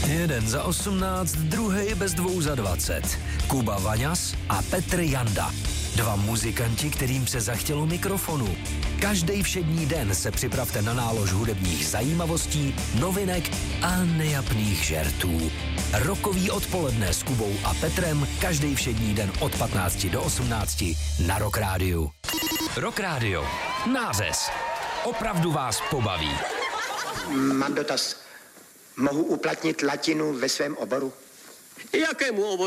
Jeden za 18, druhý bez 2 za 20. Kuba Vaňas a Petr Janda. 2 muzikanti, kterým se zachtělo mikrofonu. Každý všední den se připravte na nálož hudebních zajímavostí, novinek a nejapných žertů. Rokový odpoledne s Kubou a Petrem každý všední den od 15 do 18 na Rock Rádiu. Rock Rádio. Nářez. Opravdu vás pobaví. Mám dotaz. Mohu uplatnit latinu ve svém oboru? Jakému oboru?